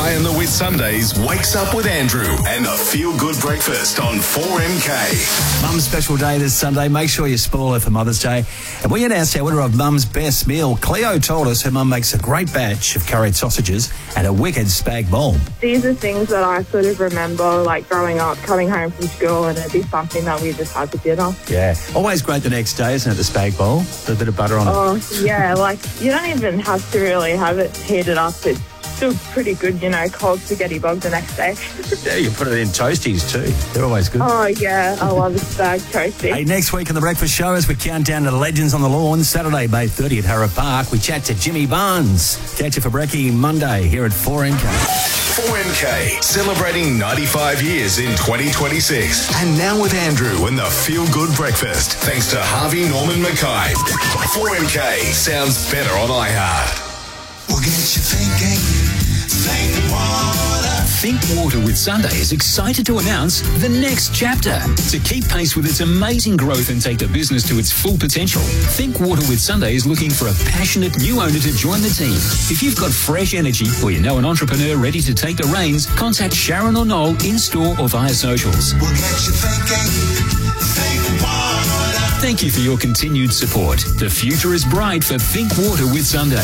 Mackay and the Whitsundays wakes up with Andrew and the Feel Good Breakfast on 4MK. Mum's special day this Sunday. Make sure you spoil her for Mother's Day. And we announced our winner of Mum's Best Meal. Cleo told us her mum makes a great batch of curried sausages and a wicked spag bowl. These are things that I sort of remember, like growing up, coming home from school, and it'd be something that we just had for dinner. Yeah. Always great the next day, isn't it, the spag bowl? With a bit of butter on it. Oh, yeah. Like, you don't even have to really have it heated up. It's still pretty good, cold spaghetti bog the next day. Yeah, you put it in toasties too. They're always good. Oh, yeah. I love a spag toasty. Hey, next week on The Breakfast Show, as we count down to the Legends on the Lawn, Saturday, May 30th, Harrop Park, we chat to Jimmy Barnes. Catch you for brekkie Monday here at 4MK. 4MK, celebrating 95 years in 2026. And now with Andrew and the Feel Good Breakfast, thanks to Harvey Norman Mackay. 4MK sounds better on iHeart. We'll get you thinking. Think water. Think Water with Sunday is excited to announce the next chapter. To keep pace with its amazing growth and take the business to its full potential, Think Water with Sunday is looking for a passionate new owner to join the team. If you've got fresh energy or you know an entrepreneur ready to take the reins, contact Sharon or Noel in-store or via socials. We'll get you thinking. Think water. Thank you for your continued support. The future is bright for Think Water with Sunday.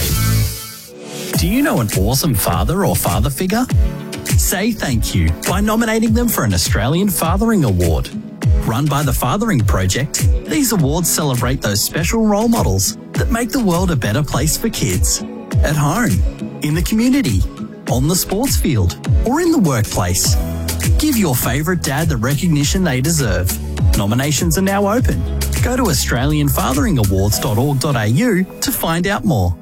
Do you know an awesome father or father figure? Say thank you by nominating them for an Australian Fathering Award. Run by the Fathering Project, these awards celebrate those special role models that make the world a better place for kids. At home, in the community, on the sports field, or in the workplace. Give your favourite dad the recognition they deserve. Nominations are now open. Go to australianfatheringawards.org.au to find out more.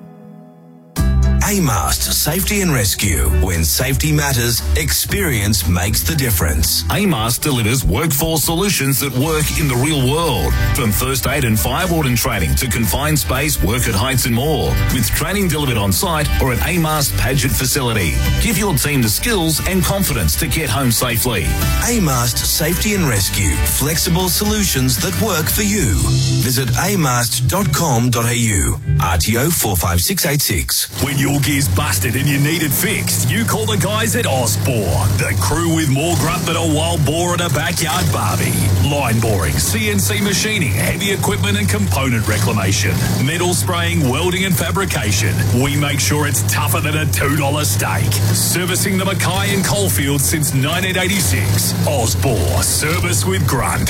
AMAST Safety and Rescue. When safety matters, experience makes the difference. AMAST delivers workforce solutions that work in the real world. From first aid and fire warden training to confined space, work at heights and more. With training delivered on site or at AMAST Paget facility. Give your team the skills and confidence to get home safely. AMAST Safety and Rescue. Flexible solutions that work for you. Visit amast.com.au. RTO 45686. When your gear's busted and you need it fixed, you call the guys at Osbor, the crew with more grunt than a wild boar at a backyard barbie. Line boring, CNC machining, heavy equipment and component reclamation, metal spraying, welding and fabrication. We make sure it's tougher than a $2 steak. Servicing the Mackay and Coalfield since 1986. Osbor, service with grunt.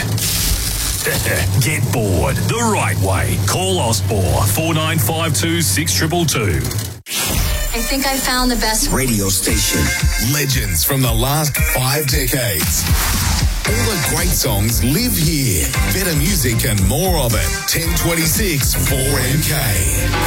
Get bored the right way. Call Osbor 4952 6222. I think I found the best Radio station. Legends from the last 5 decades. All the great songs live here. Better music and more of it. 1026 4MK.